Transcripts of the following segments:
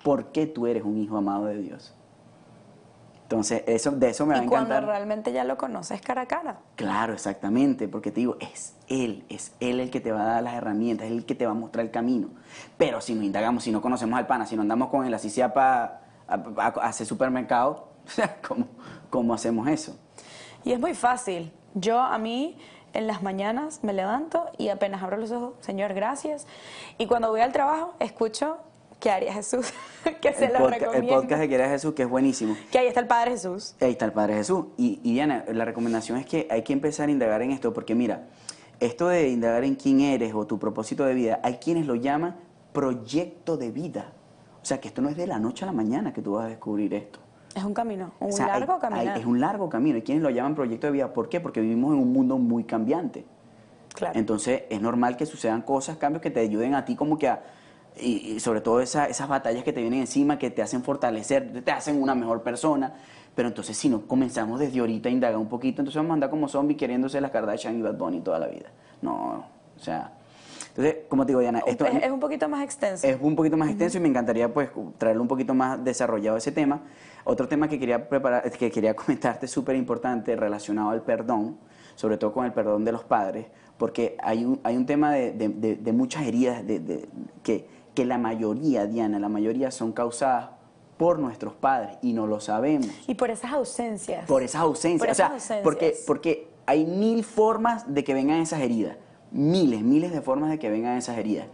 por qué tú eres un hijo amado de Dios. Entonces, de eso me va a Y encantar. cuando realmente ya lo conoces cara a cara. Claro, exactamente, porque te digo, es Él el que te va a dar las herramientas, es el que te va a mostrar el camino. Pero si nos indagamos, si no conocemos al pana, si no andamos con él, así sea para hacer supermercado, o sea, ¿cómo hacemos eso? Y es muy fácil. A mí, en las mañanas me levanto y apenas abro los ojos, Señor, gracias. Y cuando voy al trabajo, escucho ¿qué haría Jesús? Que se lo El recomiendo. podcast de Quiera Jesús, que es buenísimo. Que ahí está el Padre Jesús. Ahí está el Padre Jesús. Y Diana, la recomendación es que hay que empezar a indagar en esto, porque mira, esto de indagar en quién eres o tu propósito de vida, hay quienes lo llaman proyecto de vida. O sea, que esto no es de la noche a la mañana que tú vas a descubrir esto. Es un camino, un O sea, largo camino. es un largo camino. Hay quienes lo llaman proyecto de vida. ¿Por qué? Porque vivimos en un mundo muy cambiante. Claro. Entonces, es normal que sucedan cosas, cambios que te ayuden a ti como que y sobre todo esas batallas que te vienen encima, que te hacen fortalecer, te hacen una mejor persona. Pero entonces, si no comenzamos desde ahorita a indagar un poquito, entonces vamos a andar como zombies queriéndose las Kardashian y Bad Bunny toda la vida. No, o sea... Entonces, como te digo, Diana, esto es un poquito más extenso. es un poquito más extenso y me encantaría pues traerlo un poquito más desarrollado ese tema. Otro tema que quería comentarte súper importante relacionado al perdón, sobre todo con el perdón de los padres, porque hay un tema de muchas heridas que la mayoría, Diana, la mayoría son causadas por nuestros padres y no lo sabemos. Y por esas ausencias. Por esas ausencias. Por O sea, esas ausencias. porque hay 1000 formas de que vengan esas heridas. Miles de formas de que vengan esas heridas.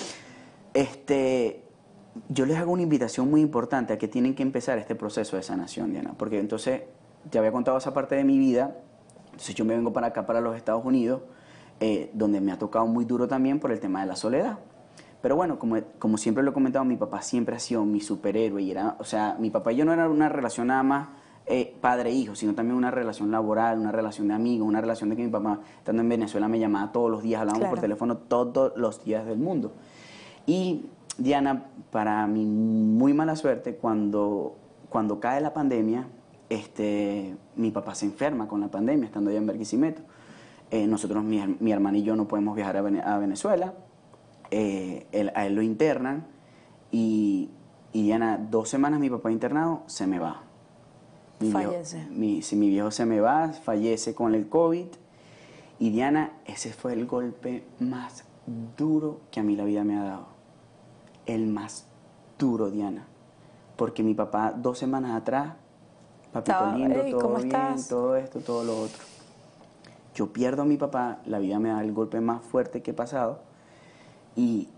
Yo les hago una invitación muy importante a que tienen que empezar este proceso de sanación, Diana, porque entonces te había contado esa parte de mi vida, entonces yo me vengo para acá, para los Estados Unidos, donde me ha tocado muy duro también por el tema de la soledad. Pero bueno, como siempre lo he comentado, mi papá siempre ha sido mi superhéroe y o sea, mi papá y yo no era una relación nada más padre-hijo, sino también una relación laboral, una relación de amigos, una relación de que mi papá, estando en Venezuela, me llamaba todos los días, hablábamos por teléfono todos los días del mundo. Y Diana, para mi muy mala suerte, cuando cae la pandemia, mi papá se enferma con la pandemia, estando allá en Barquisimeto. Nosotros, mi hermana y yo, no podemos viajar a Venezuela. A él lo internan y Diana, 2 semanas mi papá internado, se me va. Fallece. Mi viejo se me va, fallece con el COVID. Y Diana, ese fue el golpe más duro que a mí la vida me ha dado. El más duro, Diana. Porque mi papá 2 semanas atrás, papito lindo, todo ¿cómo bien, estás? todo esto, todo lo otro. Yo pierdo a mi papá, la vida me da el golpe más fuerte que he pasado. Y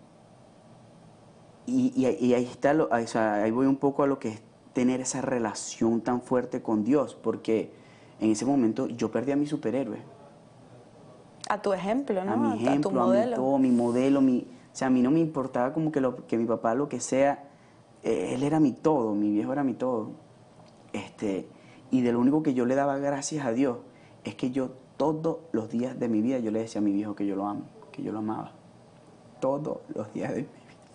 ahí está, o sea, ahí voy un poco a lo que es tener esa relación tan fuerte con Dios, porque en ese momento yo perdí a mi superhéroe. A tu ejemplo, ¿no? A mi ejemplo, a tu modelo. mi todo, mi modelo, o sea, a mí no me importaba como que mi papá, lo que sea, él era mi todo, mi viejo era mi todo. Y de lo único que yo le daba gracias a Dios es que yo todos los días de mi vida yo le decía a mi viejo que yo lo amo, que yo lo amaba. Todos los días de mi vida.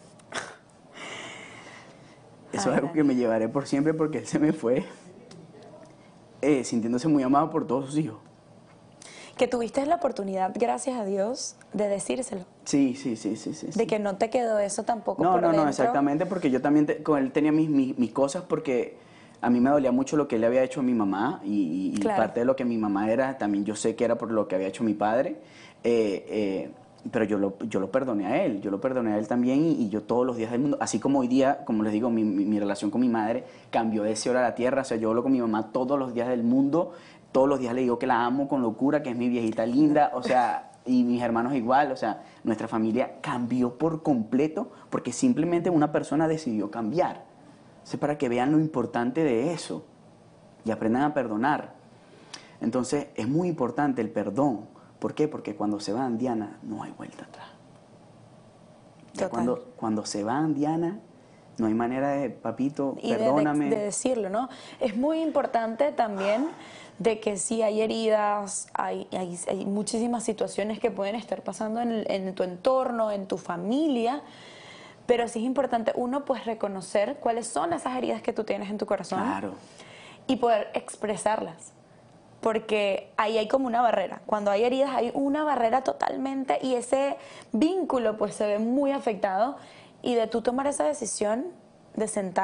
Eso es algo que me llevaré por siempre porque él se me fue sintiéndose muy amado por todos sus hijos. Que tuviste la oportunidad, gracias a Dios, de decírselo. Sí. De que no te quedó eso tampoco No, por no, dentro. exactamente, porque yo también con él tenía mis cosas, porque a mí me dolía mucho lo que él le había hecho a mi mamá y Claro. parte de lo que mi mamá era, también yo sé que era por lo que había hecho mi padre, pero yo lo perdoné a él también y yo todos los días del mundo, así como hoy día, como les digo, mi relación con mi madre cambió de cielo a la tierra, o sea, yo hablo con mi mamá todos los días del mundo, todos los días le digo que la amo con locura, que es mi viejita linda, o sea, y mis hermanos igual, o sea, nuestra familia cambió por completo porque simplemente una persona decidió cambiar. O sea, para que vean lo importante de eso y aprendan a perdonar. Entonces, es muy importante el perdón. ¿Por qué? Porque cuando se van, Diana, no hay vuelta atrás. Ya cuando se van, Diana, no hay manera de, papito, Y perdóname. de decirlo, ¿no? Es muy importante también de que sí hay heridas, hay muchísimas situaciones que pueden estar pasando en tu entorno, en tu familia, pero sí es importante, uno, pues reconocer cuáles son esas heridas que tú tienes en tu corazón. Claro. Y poder expresarlas. Porque ahí hay como una barrera. Cuando hay heridas hay una barrera totalmente y ese vínculo pues se ve muy afectado. Y de tú tomar esa decisión de sentar